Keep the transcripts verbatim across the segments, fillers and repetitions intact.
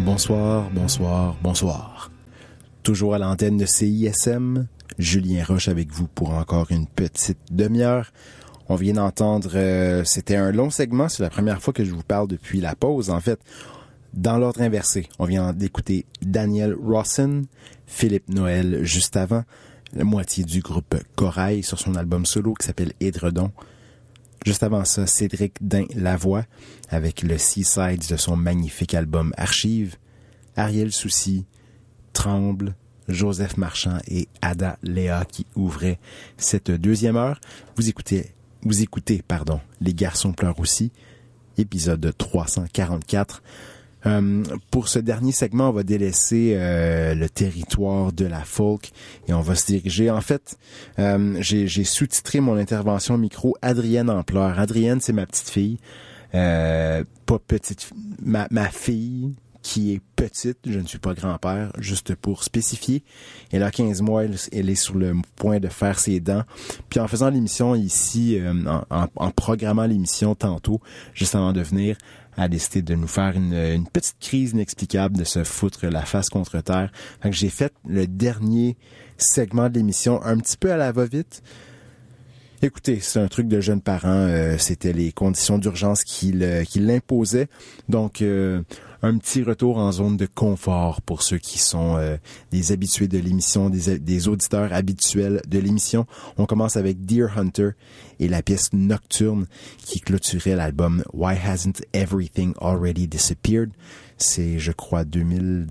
Bonsoir, bonsoir, bonsoir. Toujours à l'antenne de C I S M, Julien Roche avec vous pour encore une petite demi-heure. On vient d'entendre, euh, c'était un long segment, c'est la première fois que je vous parle depuis la pause. En fait, dans l'ordre inversé, on vient d'écouter Daniel Rawson, Philippe Noël juste avant, la moitié du groupe Corail sur son album solo qui s'appelle Édredon. Juste avant ça, Cédric Dain-Lavoie avec le C-Sides de son magnifique album Archives, Ariel Soucy, Tremble, Joseph Marchand et Ada Léa qui ouvraient cette deuxième heure. Vous écoutez, vous écoutez, pardon, Les Garçons pleurent aussi, épisode trois cent quarante-quatre. Euh, pour ce dernier segment, on va délaisser euh, le territoire de la folk et on va se diriger. En fait, euh, j'ai, j'ai sous-titré mon intervention au micro Adrienne en pleurs. Adrienne, c'est ma petite fille, euh, pas petite, ma, ma fille qui est petite. Je ne suis pas grand-père, juste pour spécifier. Elle a quinze mois, elle, elle est sur le point de faire ses dents. Puis en faisant l'émission ici, euh, en, en, en programmant l'émission tantôt, juste avant de venir, a décidé de nous faire une, une petite crise inexplicable, de se foutre la face contre terre. Fait que j'ai fait le dernier segment de l'émission un petit peu à la va-vite. Écoutez, c'est un truc de jeunes parents, euh, c'était les conditions d'urgence qui, le, qui l'imposaient. Donc, euh, un petit retour en zone de confort pour ceux qui sont euh, des habitués de l'émission, des, des auditeurs habituels de l'émission. On commence avec Deer Hunter et la pièce Nocturne qui clôturait l'album Why Hasn't Everything Already Disappeared? C'est, je crois, deux mille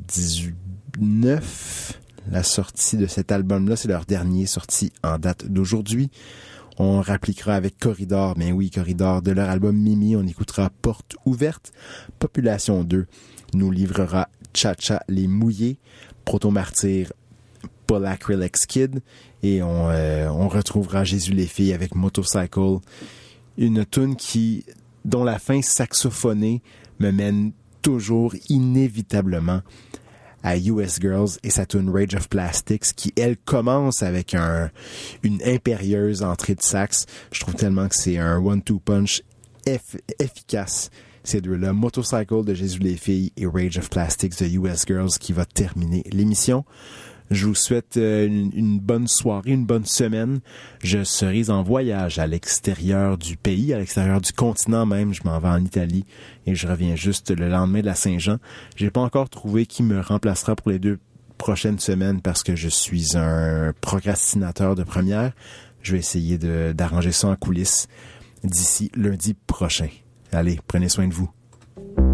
dix-neuf, la sortie de cet album-là. C'est leur dernier sorti en date d'aujourd'hui. On rappliquera avec Corridor, mais oui, Corridor, de leur album Mimi, on écoutera Porte ouverte. Population deux nous livrera Cha-Cha les mouillés, Proto-Martyr, Polacrylex Kid, et on, euh, on retrouvera Jésus les filles avec Motorcycle, une tune qui, dont la fin saxophonée me mène toujours inévitablement à U S Girls et sa tune Rage of Plastics qui, elle, commence avec un une impérieuse entrée de sax. Je trouve tellement que c'est un one-two punch eff- efficace, ces deux-là. Motorcycle de Jésus les filles et Rage of Plastics de U S Girls qui va terminer l'émission. Je vous souhaite une, une bonne soirée, une bonne semaine. Je serai en voyage à l'extérieur du pays, à l'extérieur du continent même. Je m'en vais en Italie et je reviens juste le lendemain de la Saint-Jean. J'ai pas encore trouvé qui me remplacera pour les deux prochaines semaines parce que je suis un procrastinateur de première. Je vais essayer de, d'arranger ça en coulisses d'ici lundi prochain. Allez, prenez soin de vous.